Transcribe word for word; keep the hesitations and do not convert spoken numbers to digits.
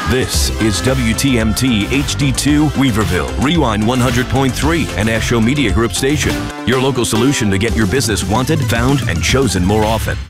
This is W T M T H D two Weaverville, Rewind one hundred point three, an Asho Media Group station. Your local solution to get your business wanted, found, and chosen more often.